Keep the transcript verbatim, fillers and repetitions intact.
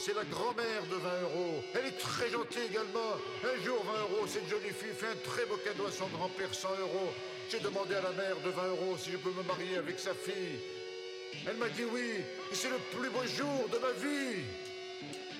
c'est la grand-mère de vingt euros. Elle est très gentille également. Un jour, vingt euros, cette jolie fille fait un très beau cadeau à son grand-père, cent euros. J'ai demandé à la mère de vingt euros si je peux me marier avec sa fille. Elle m'a dit oui, et c'est le plus beau jour de ma vie.